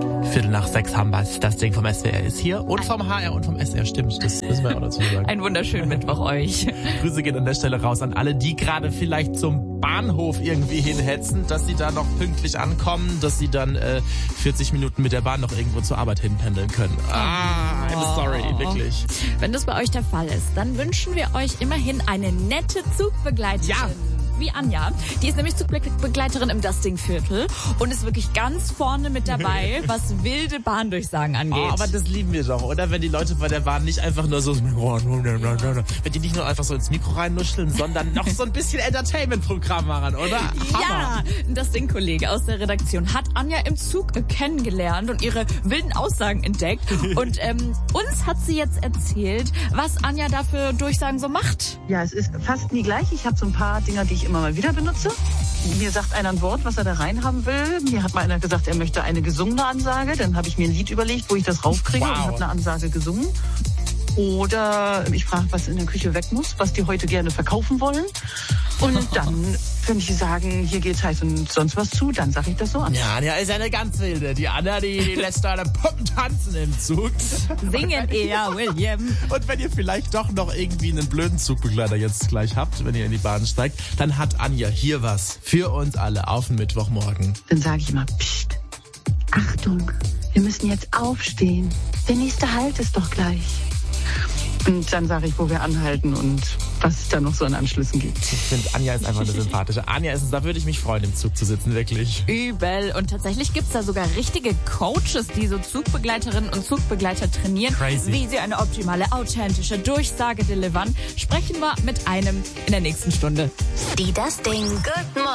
5:45 haben wir. Das Ding vom SWR ist hier und vom HR und vom SR, stimmt. Das müssen wir auch dazu sagen. Einen wunderschönen Mittwoch euch. Grüße gehen an der Stelle raus an alle, die gerade vielleicht zum Bahnhof irgendwie hinhetzen, dass sie da noch pünktlich ankommen, dass sie dann 40 Minuten mit der Bahn noch irgendwo zur Arbeit hinpendeln können. I'm sorry, wirklich. Wenn das bei euch der Fall ist, dann wünschen wir euch immerhin eine nette Zugbegleiterin. Ja. Wie Anja. Die ist nämlich Zugbegleiterin im Dusting-Viertel und ist wirklich ganz vorne mit dabei, was wilde Bahndurchsagen angeht. Oh, aber das lieben wir doch, oder? Wenn die Leute bei der Bahn nicht einfach nur so, wenn die nicht nur einfach so ins Mikro reinnuscheln, sondern noch so ein bisschen Entertainment-Programm machen, oder? Ja, ein Dusting-Kollege aus der Redaktion hat Anja im Zug kennengelernt und ihre wilden Aussagen entdeckt. Und uns hat sie jetzt erzählt, was Anja da für Durchsagen so macht. Ja, es ist fast nie gleich. Ich habe so ein paar Dinger, die ich immer mal wieder benutze. Mir sagt einer ein Wort, was er da reinhaben will. Mir hat mal einer gesagt, er möchte eine gesungene Ansage. Dann habe ich mir ein Lied überlegt, wo ich das raufkriege und habe eine Ansage gesungen. Oder ich frage, was in der Küche weg muss, was die heute gerne verkaufen wollen. Und dann, wenn die sagen, hier geht's heiß und sonst was zu, dann sage ich das so an. Ja, Anja ist eine ganz wilde. Die Anna, die lässt da eine Puppen tanzen im Zug. Singen eher, William. Und wenn ihr vielleicht doch noch irgendwie einen blöden Zugbegleiter jetzt gleich habt, wenn ihr in die Bahn steigt, dann hat Anja hier was für uns alle auf den Mittwochmorgen. Dann sage ich immer, Psst, Achtung, wir müssen jetzt aufstehen. Der nächste Halt ist doch gleich. Und dann sage ich, wo wir anhalten und was es da noch so an Anschlüssen gibt. Ich finde, Anja ist einfach eine sympathische. Anja ist es, da würde ich mich freuen, im Zug zu sitzen, wirklich. Übel. Und tatsächlich gibt's da sogar richtige Coaches, die so Zugbegleiterinnen und Zugbegleiter trainieren, Crazy. wie sie eine optimale, authentische Durchsage delivern. Sprechen wir mit einem in der nächsten Stunde. Die Dusting Good Morning